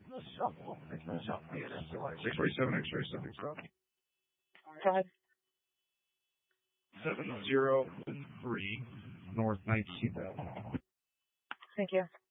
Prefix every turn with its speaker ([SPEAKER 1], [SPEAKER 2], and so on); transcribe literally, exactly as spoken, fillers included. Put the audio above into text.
[SPEAKER 1] six forty-seven X-ray, something stop.
[SPEAKER 2] Go ahead.
[SPEAKER 1] seven zero three North nineteenth Avenue.
[SPEAKER 2] Thank you.